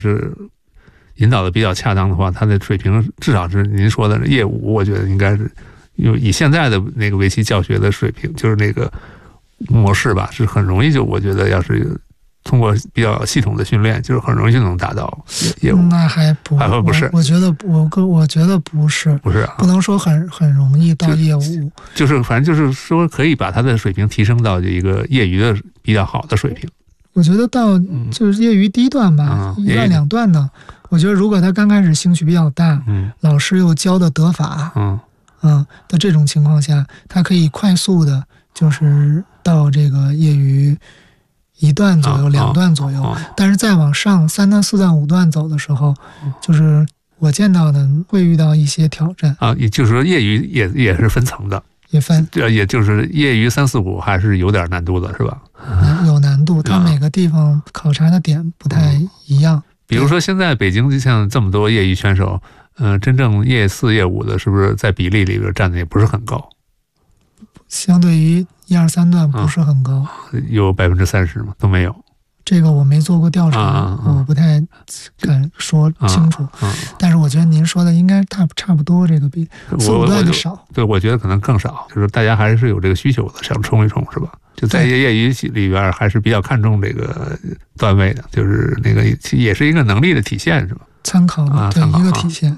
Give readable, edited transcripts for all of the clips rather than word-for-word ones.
是引导的比较恰当的话，他的水平至少是您说的业务，我觉得应该是以现在的那个围棋教学的水平，就是那个模式吧，是很容易我觉得要是通过比较系统的训练，就是很容易就能达到业务。 那还不是？我觉得不是，不能说很容易到业务， 就是反正就是说可以把他的水平提升到一个业余的比较好的水平。 我觉得到就是业余低段吧，一段两段的。我觉得如果他刚开始兴趣比较大，老师又教的得法，的这种情况下，他可以快速的，就是到这个业余1段左右、2段左右。但是再往上3段、4段、5段走的时候，就是我见到的会遇到一些挑战也就是说业余也是分层的。 也分， 也就是业余3、4、5还是有点难度的，是吧？ 有难度，它每个地方考察的点不太一样。 比如说现在北京像这么多业余选手，真正业4、业5的，是不是在比例里边占的也不是很高？ 相对于1、2、3段不是很高， 有30%吗？都没有。 这个我没做过调查，我不太敢说清楚。但是我觉得您说的应该差不多，这个比4、5段的少。 对，我觉得可能更少，就是大家还是有这个需求的，想冲一冲，是吧？就在业余里边还是比较看重这个段位的，就是那个也是一个能力的体现，是吧？ 参考对一个体现。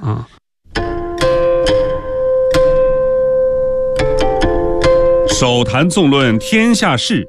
手谈纵论天下事，